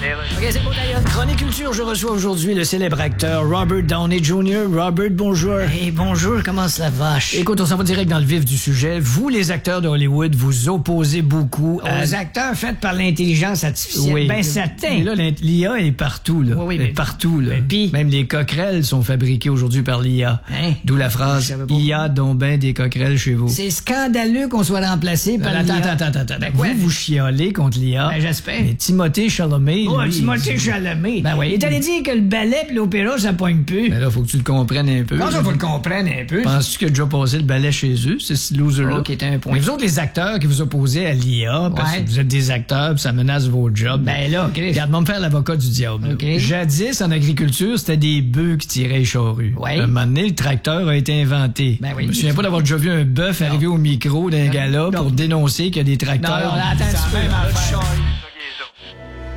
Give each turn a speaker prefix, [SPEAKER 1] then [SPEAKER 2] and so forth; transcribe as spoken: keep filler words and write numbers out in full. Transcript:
[SPEAKER 1] OK, c'est bon d'ailleurs. Chronique Culture, je reçois aujourd'hui le célèbre acteur Robert Downey junior Robert, bonjour.
[SPEAKER 2] Hey, bonjour, comment ça va?
[SPEAKER 1] Écoute, on s'en va direct dans le vif du sujet. Vous, les acteurs de Hollywood, vous opposez beaucoup
[SPEAKER 2] aux
[SPEAKER 1] à...
[SPEAKER 2] acteurs faits par l'intelligence artificielle.
[SPEAKER 1] Oui.
[SPEAKER 2] Ben certain.
[SPEAKER 1] Mais là, l'I A est partout, là.
[SPEAKER 2] Oui, oui,
[SPEAKER 1] Elle est
[SPEAKER 2] mais...
[SPEAKER 1] partout, là.
[SPEAKER 2] Mais pis...
[SPEAKER 1] Même les coquerelles sont fabriquées aujourd'hui par l'I A.
[SPEAKER 2] Hein?
[SPEAKER 1] D'où la phrase « Il y a donc ben des coquerelles chez vous ».
[SPEAKER 2] C'est scandaleux qu'on soit remplacé par l'I A.
[SPEAKER 1] Attends, attends, attends, attends.
[SPEAKER 2] Ben
[SPEAKER 1] vous,
[SPEAKER 2] quoi?
[SPEAKER 1] vous chiolez contre l'I A.
[SPEAKER 2] Ben j'espère.
[SPEAKER 1] Mais Timothée Chalamet,
[SPEAKER 2] Oh,
[SPEAKER 1] lui,
[SPEAKER 2] Timothée
[SPEAKER 1] il-
[SPEAKER 2] Chalamet.
[SPEAKER 1] Ben oui.
[SPEAKER 2] Il est allé dire que le ballet pis l'opéra, ça pogne plus.
[SPEAKER 1] Ben là, faut que tu le comprennes un peu.
[SPEAKER 2] Comment ça, faut le comprendre un peu?
[SPEAKER 1] Penses-tu qu'il a déjà passé le ballet chez eux, ce petit loser-là?
[SPEAKER 2] Ok, t'as un point.
[SPEAKER 1] Mais vous autres, les acteurs qui vous opposez à l'I A, parce
[SPEAKER 2] Ouais.
[SPEAKER 1] que vous êtes des acteurs, puis ça menace vos jobs.
[SPEAKER 2] Ben là, Chris.
[SPEAKER 1] Regarde-moi me faire l'avocat du diable. là.
[SPEAKER 2] Ok.
[SPEAKER 1] Jadis, en agriculture, c'était des bœufs qui tiraient les charrues.
[SPEAKER 2] Ouais.
[SPEAKER 1] Un moment donné, le tracteur a été inventé.
[SPEAKER 2] Ben oui.
[SPEAKER 1] Je me souviens pas d'avoir déjà vu un bœuf arriver au micro d'un gala
[SPEAKER 2] Non.
[SPEAKER 1] pour dénoncer qu'il y a des
[SPEAKER 2] Non,
[SPEAKER 1] tracteurs.
[SPEAKER 2] non, attends un petit peu.